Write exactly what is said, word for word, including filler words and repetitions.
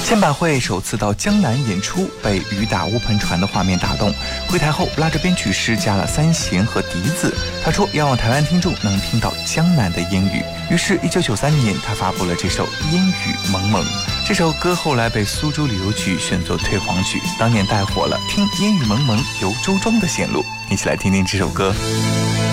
千百惠首次到江南演出，被雨打乌篷船的画面打动，回台后拉着编曲师加了三弦和笛子。他说要让台湾听众能听到江南的烟雨，于是一九九三年他发布了这首《烟雨蒙蒙》。这首歌后来被苏州旅游局选作推广曲，当年带火了听烟雨蒙蒙游周庄的线路。一起来听听这首歌。